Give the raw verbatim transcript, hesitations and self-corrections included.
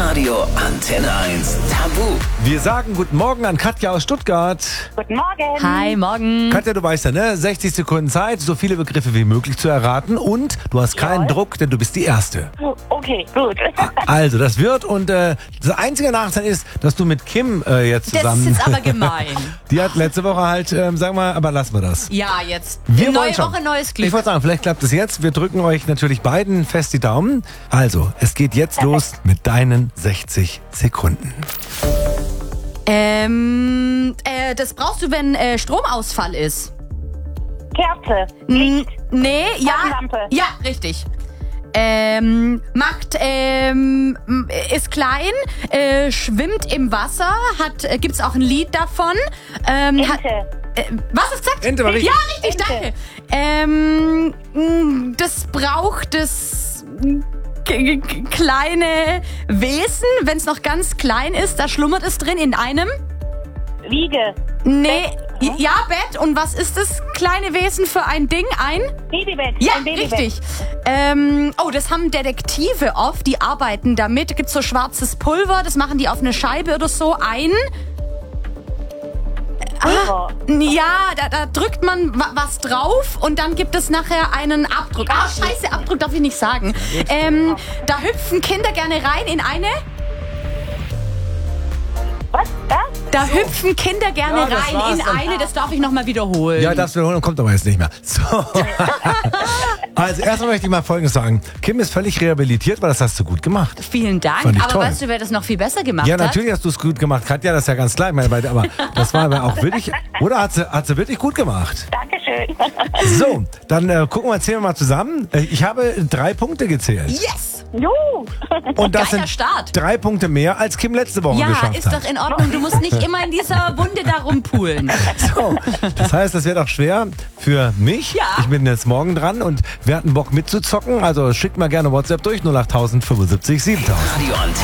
Hitradio Antenne eins Tabu. Wir sagen guten Morgen an Katja aus Stuttgart. Guten Morgen. Hi, morgen. Katja, du weißt ja, ne? sechzig Sekunden Zeit, so viele Begriffe wie möglich zu erraten. Und du hast keinen Jawohl. Druck, denn du bist die Erste. Okay, gut. Also, das wird. Und äh, das einzige Nachteil ist, dass du mit Kim äh, jetzt Das zusammen... ist jetzt aber gemein. Die hat letzte Woche halt, ähm, sag mal, aber lassen wir das. Ja, jetzt. Wir Neue wollen schon. Woche, neues Ich Glück. wollte sagen, vielleicht klappt es jetzt. Wir drücken euch natürlich beiden fest die Daumen. Also, es geht jetzt los mit deinen sechzig Sekunden. Ähm, äh, das brauchst du, wenn äh, Stromausfall ist. Kerze. N nee, ja. Taschenlampe. Ja, richtig. Ähm, macht, ähm, ist klein, äh, schwimmt im Wasser, hat, äh, gibt's auch ein Lied davon. Ähm, hat, Ente. äh, was hast du gesagt? Ente war richtig. Ja, richtig, Ente. danke. Ähm, mh, das braucht das k- k- kleine Wesen, wenn es noch ganz klein ist, da schlummert es drin in einem. Wiege. Nee, Bett, ja, Bett. Und was ist das kleine Wesen für ein Ding? Ein? Babybett. Ja, Ein Babybett. richtig. Ähm, oh, das haben Detektive oft, die arbeiten damit. Da gibt's so schwarzes Pulver, das machen die auf eine Scheibe oder so ein. Pulver. Ja, da, da drückt man wa- was drauf und dann gibt es nachher einen Abdruck. Ah, scheiße, Abdruck darf ich nicht sagen. Ähm, da hüpfen Kinder gerne rein in eine... Was? Das? Da hüpfen Kinder gerne Ja, das rein war's in dann. eine, das darf ich nochmal wiederholen. Ja, das wiederholen kommt aber jetzt nicht mehr. So. Also erstmal möchte ich mal Folgendes sagen. Kim ist völlig rehabilitiert, weil das hast du gut gemacht. Vielen Dank. Fand ich Aber toll. weißt du, wer das noch viel besser gemacht Ja, hat? natürlich hast du es gut gemacht. Katja, das ist ja ganz klar. Ich meine, weil- aber das war aber auch wirklich, oder hat sie, hat sie wirklich gut gemacht. Dankeschön. So, dann äh, gucken wir, zählen wir mal zusammen. Äh, Ich habe drei Punkte gezählt. Yes! Jo. Und das Geiler sind Start. drei Punkte mehr, als Kim letzte Woche Ja, geschafft ist hat. doch in Ordnung. Du musst nicht immer in dieser Wunde da rumpulen. So, das heißt, das wird auch schwer für mich. Ja. Ich bin jetzt morgen dran und wir hatten Bock mitzuzocken. Also schickt mal gerne WhatsApp durch null acht fünfundsiebzig siebentausend. Radio Antenne.